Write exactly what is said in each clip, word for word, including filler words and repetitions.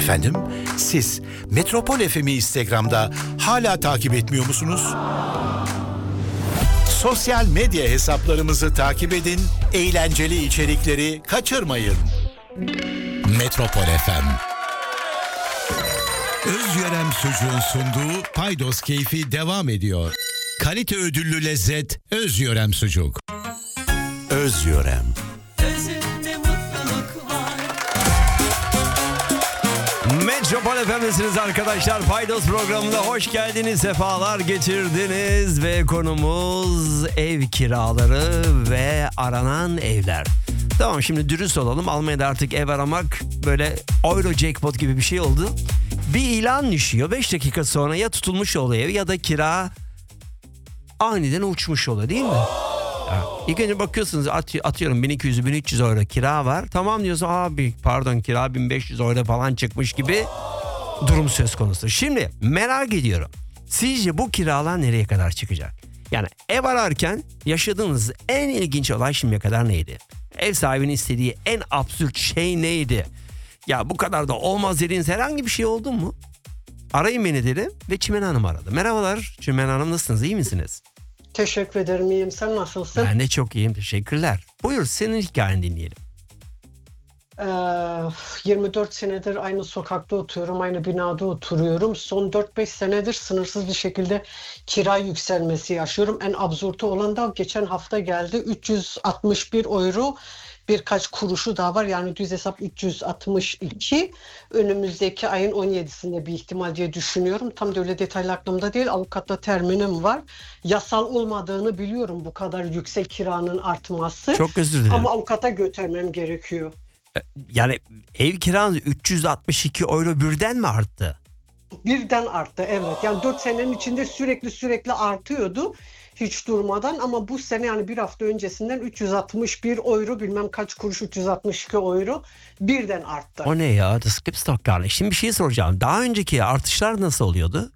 Efendim, siz Metropol F M'i Instagram'da hala takip etmiyor musunuz? Sosyal medya hesaplarımızı takip edin, eğlenceli içerikleri kaçırmayın. Metropol F M. Özyörem Sucuğun sunduğu Paydos Keyfi devam ediyor. Kalite ödüllü lezzet Özyörem Sucuk. Özyörem. Özünde mutluluk var. Metropol F M'desiniz arkadaşlar. Paydos programına hoş geldiniz, sefalar getirdiniz ve konumuz ev kiraları ve aranan evler. Tamam, şimdi dürüst olalım. Almanya'da artık ev aramak böyle Euro jackpot gibi bir şey oldu. Bir ilan düşüyor, beş dakika sonra ya tutulmuş oluyor ev ya da kira aniden uçmuş oluyor, değil mi? Ya, ilk önce bakıyorsunuz, at, atıyorum bin iki yüz bin üç yüz euro kira var. Tamam diyorsun, abi pardon kira bin beş yüz euro falan çıkmış gibi durum söz konusu. Şimdi merak ediyorum, sizce bu kiralar nereye kadar çıkacak? Yani ev ararken yaşadığınız en ilginç olay şimdiye kadar neydi? Ev sahibinin istediği en absürt şey neydi? Ya bu kadar da olmaz dediğiniz herhangi bir şey oldu mu? Arayın beni dedim ve Çimen Hanım aradı. Merhabalar Çimen Hanım, nasılsınız, iyi misiniz? Teşekkür ederim, iyiyim. Sen nasılsın? Ben de çok iyiyim, teşekkürler. Buyur, senin hikayeni dinleyelim. Ee, yirmi dört senedir aynı sokakta oturuyorum, aynı binada oturuyorum. Son dört beş senedir sınırsız bir şekilde kira yükselmesi yaşıyorum. En absürtü olan da geçen hafta geldi. üç yüz altmış bir euro, birkaç kuruşu daha var. Yani düz hesap üç yüz altmış iki. Önümüzdeki ayın on yedisinde bir ihtimal diye düşünüyorum. Tam da öyle detaylı aklımda değil. Avukatla terminim var. Yasal olmadığını biliyorum bu kadar yüksek kiranın artması. Çok özür dilerim. Ama avukata götürmem gerekiyor. Yani ev kiranız üç yüz altmış iki euro birden mi arttı? Birden arttı, evet. Yani dört senenin içinde sürekli sürekli artıyordu. Hiç durmadan, ama bu sene yani bir hafta öncesinden üç yüz altmış bir euro, bilmem kaç kuruş, üç yüz altmış iki euro birden arttı. O ne ya? Das gibt's doch gar nicht. Şimdi bir şey soracağım. Daha önceki artışlar nasıl oluyordu?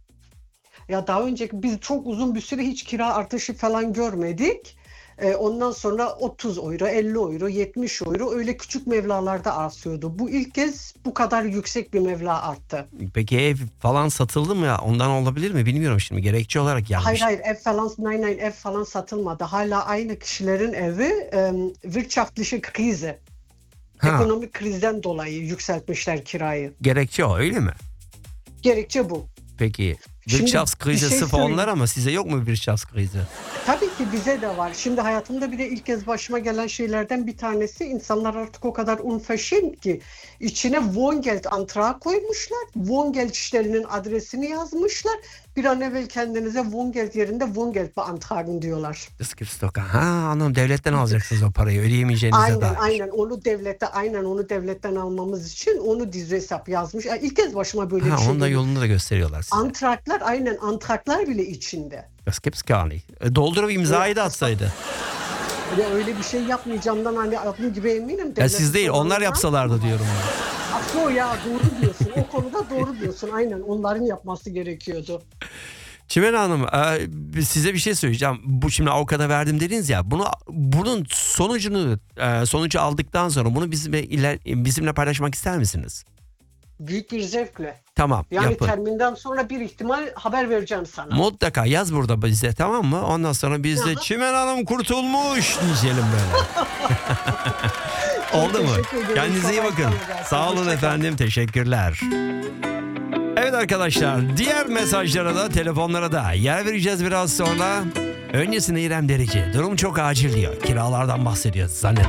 Ya daha önceki biz çok uzun bir süre hiç kira artışı falan görmedik. Ee, ondan sonra otuz euro, elli euro, yetmiş euro öyle küçük mevlalarda artıyordu. Bu ilk kez bu kadar yüksek bir meblağ arttı. Peki ev falan satıldı mı ya? Ondan olabilir mi? Bilmiyorum şimdi. Gerekçe olarak yanlış. Hayır hayır, ev falan, nein nein, ev falan satılmadı. Hala aynı kişilerin evi, e, wirtschaftliche Krise. Ha. Ekonomik krizden dolayı yükseltmişler kirayı. Gerekçe o, öyle mi? Gerekçe bu. Peki Şimdi Wirtschaftskrise bir şey sırf söyleyeyim. onlar, ama size yok mu Wirtschaftskrise? Tabii ki bize de var. Şimdi hayatımda bir de ilk kez başıma gelen şeylerden bir tanesi, insanlar artık o kadar unverschämt ki içine Wohngeld antrağı koymuşlar. Wohngeld işlerinin adresini yazmışlar. Bir an evvel kendinize Wohngeld yerinde Wohngeld beantragen diyorlar. Das gibt's doch gar. Ha, anladım, devletten alacaksınız o parayı, ödeyemeyeceğinize Aynen dair. aynen onu devlette aynen onu devletten almamız için onu diz hesap yazmış. Yani ilk kez başıma böyle Ha, bir şey onun da geldi. yolunu da gösteriyorlar size. Antraklar, aynen antraklar bile içinde. Das gibt's gar nicht. E, Doldurup imzayı da atsaydı. Ya öyle bir şey yapmayacağımdan hani adım gibi eminim. Ya Devlet siz değil, onlar olanlardan. yapsalardı diyorum. Aslında o ya, doğru diyorsun. O konuda doğru diyorsun. Aynen onların yapması gerekiyordu. Çimen Hanım, e, size bir şey söyleyeceğim. Bu şimdi avukata verdim dediniz ya. Bunu bunun sonucunu e, sonucu aldıktan sonra bunu bizimle iler, bizimle paylaşmak ister misiniz? Büyük bir zevkle. Tamam, Yani yapın. terminden sonra bir ihtimal haber vereceğim sana. Mutlaka yaz burada bize, tamam mı? Ondan sonra biz de Aha. Çimen Hanım kurtulmuş diyelim böyle. Oldu mu? teşekkür ederim. Kendinize iyi Kolay bakın. gelsin. Sağ olun Hoşça kal. efendim. Teşekkürler. Evet arkadaşlar, diğer mesajlara da telefonlara da yer vereceğiz biraz sonra. Öncesinde İrem Derici durum çok acil diyor. Kiralardan bahsediyor. Zannet.